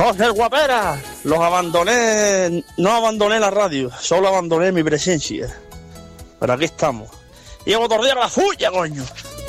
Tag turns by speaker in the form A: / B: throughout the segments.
A: José Guapera, los abandoné, no abandoné la radio, solo abandoné mi presencia. Pero aquí estamos. Llevo todo el día con la suya, coño.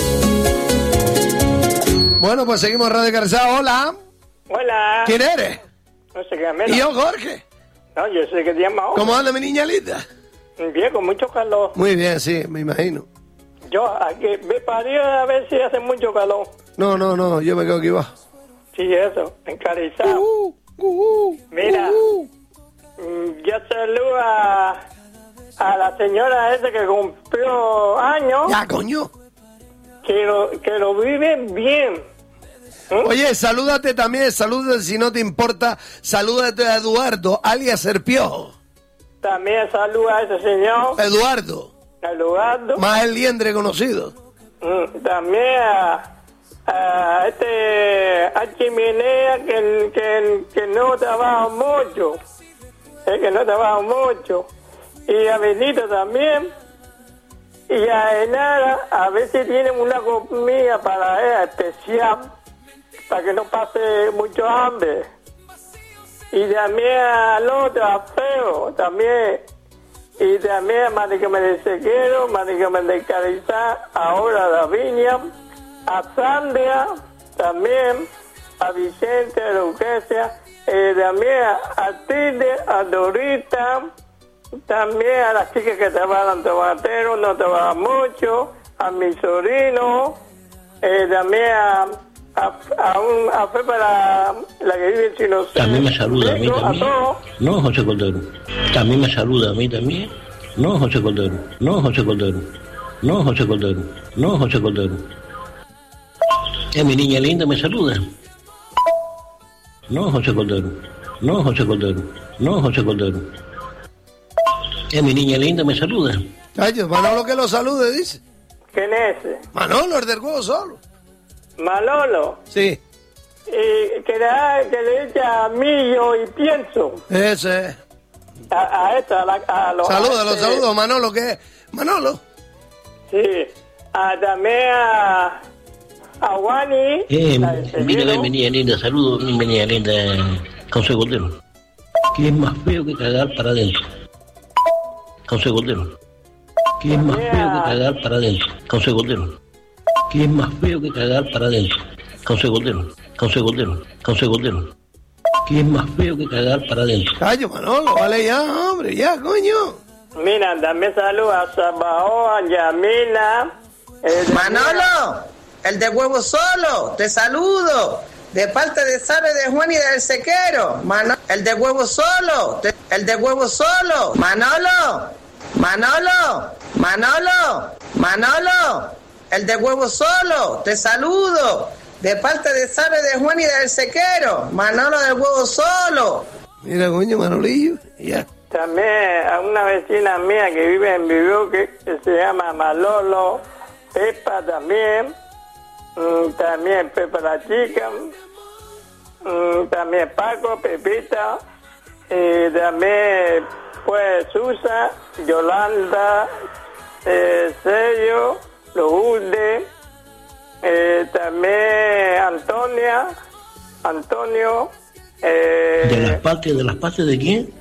B: Bueno, pues seguimos Radio Carrizal. Hola.
C: Hola.
B: ¿Quién eres?
C: No sé qué menos.
B: Y yo, Jorge.
C: No, yo sé que te llama ahora.
B: ¿Cómo anda mi niña linda?
C: Bien, con mucho calor.
B: Muy bien, sí, me imagino.
C: Yo, aquí, ve para Dios a ver si hace mucho calor.
B: No, yo me quedo aquí abajo.
C: Sí, eso, encarizado. Mira, yo saludo a la señora esa que cumplió años.
B: Ya, coño.
C: Que lo vive bien.
B: Oye, salúdate también, salúdate si no te importa, salúdate a Eduardo, alias El Piojo.
C: También saluda a ese señor.
B: Eduardo. Más el liendre conocido.
C: También a Chimenea que no trabaja mucho. Que no trabaja mucho. Y a Benito también. Y a Enara, a ver si tienen una comida para ella especial, para que no pase mucho hambre. Y también al otro, a Feo, también. Y también a Manicame de Sequero, Manicame de Carizá, ahora a Davinia, a Sandra, también, a Vicente, a Lucrecia, también a Tilde, a Dorita, también a las chicas que trabajan en tomatero, no trabajan mucho, a mi sobrino, también a Pepa, la que vive en Chino.
D: También me saluda a mí también. No, José Cordero. También me saluda a mí también. No, José Cordero. No, José Cordero. No, José Cordero. No, José Cordero. Mi niña linda me saluda. No, José Cordero. No, José Cordero. No, José Cordero. Mi niña linda me saluda.
B: Ay, Manolo que lo salude, dice.
C: ¿Quién es ese?
B: Manolo, el del huevo solo.
C: Manolo.
B: Sí.
C: Y que le echa millo y pienso.
B: Ese.
C: A los...
B: Saludos, Manolo, ¿qué es? Manolo.
C: Sí. También a Wani.
D: Mira, mi niña linda, saludos, mi niña linda, José Cordero. ¿Qué es más feo que cagar para adentro? José Cordero. ¿Qué es más feo que cagar para adentro? José Cordero. ¿Qué es más feo que cagar para adentro? José Cordero. José Cordero. José Cordero. ¿Qué es más feo que cagar para adentro?
B: Callo, Manolo, vale ya, hombre, ya, coño.
C: Mira, también saludos a Sabao, a Yamila.
E: Manolo, el de huevo solo, te saludo. De parte de Sabe, de Juan y del Sequero. El de huevo solo, el de huevo solo. Manolo, el de huevo solo, te saludo. De parte de Sabe, de Juan y del Sequero. Manolo del huevo solo.
B: Mira, coño, Manolillo, ya.
C: También a una vecina mía que vive en Vivo, que se llama Malolo. Pepa también. También Pepa la chica. También Paco, Pepita. También pues Susa, Yolanda, Sello, Lourdes. También Antonio.
D: ¿De las partes de quién?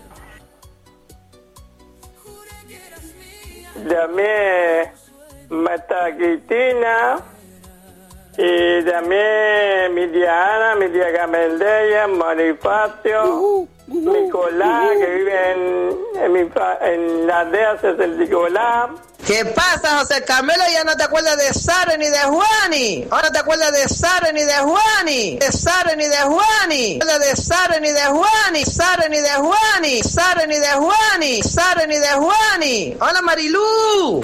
C: También Mataquitina. Y también mi tía Ana, mi tía Camendella, Bonifacio, Nicolás, que vive en la aldea de Nicolás.
E: ¿Qué pasa, José Carmelo? Ya no te acuerdas de Sara ni de Juani. Ahora te acuerdas de Sara ni de Juani. De Sara ni de Juani. De Sara ni de Juani. Sara ni de Juani. Sara ni de Juani. Sara ni de Juani. Hola, Marilú.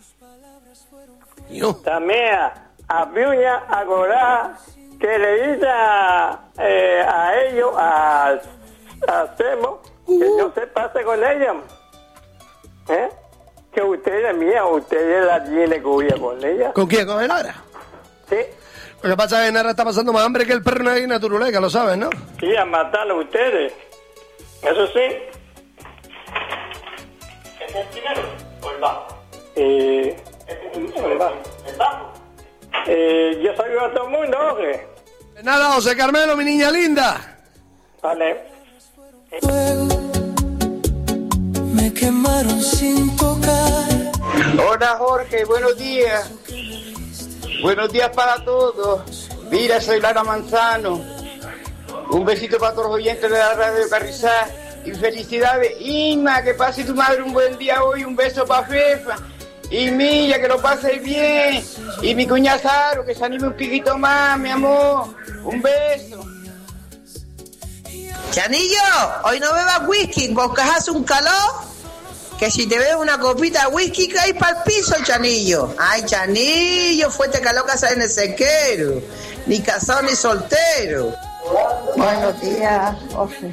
C: También a Piuña, a Corá, que le dice a ellos, a Semo, que no se pase con ella. Que usted es mía, usted la tiene cubierta con ella.
B: ¿Con quién? ¿Con Enara?
C: Sí.
B: Lo que pasa es que Enara está pasando más hambre que el perro de Naturuleca, lo sabes, ¿no?
C: Sí, a matarlo ustedes. Eso sí. ¿Es el primero o el bajo? El bajo. ¿El bajo? Yo saludo a todo el mundo, ¿o qué?
B: Nada, José Carmelo, mi niña linda.
C: Vale.
F: Me quemaron sin tocar.
G: Hola Jorge, buenos días. Buenos días para todos. Mira, soy Lara Manzano. Un besito para todos los oyentes de la radio Carrizal. Y felicidades, Inma, que pase tu madre un buen día hoy. Un beso para Fefa. Y Milla, que lo pases bien. Y mi cuñada Saro, que se anime un piquito más, mi amor. Un beso.
E: Chanillo, hoy no bebas whisky, porque hace un calor que si te bebes una copita de whisky caes para el piso, Chanillo. Ay, Chanillo, fuerte calor que hace en el sequero, ni casado ni soltero.
H: Buenos días, Jorge.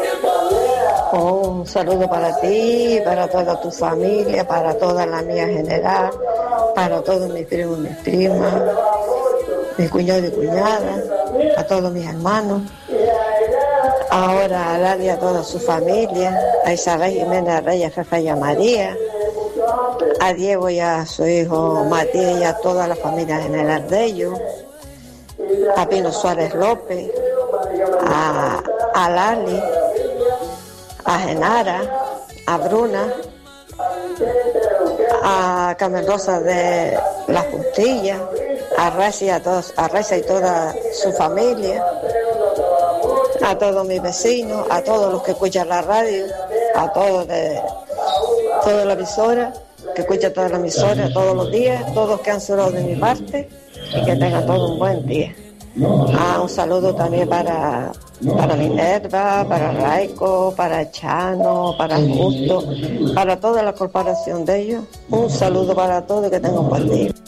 H: Un saludo para ti, para toda tu familia, para toda la mía en general, para todos mis primos y mis primas, mis cuñados y cuñadas, a todos mis hermanos. Ahora a Lali y a toda su familia, a Isabel Jiménez, a Reyes, Fefa y a María, a Diego y a su hijo Matías y a toda la familia general de ellos, a Pino Suárez López, a Lali, a Genara, a Bruna, a Carmen Rosa de La Justicia, a Reza y toda su familia, a todos mis vecinos, a todos los que escuchan la radio, a todos de toda la emisora, que escuchan toda la emisora todos los días, todos que han sonado de mi parte, y que tengan todo un buen día. Un saludo también para Minerva, para Raico, para Chano, para Justo, para toda la corporación de ellos. Un saludo para todos y que tengan un buen día.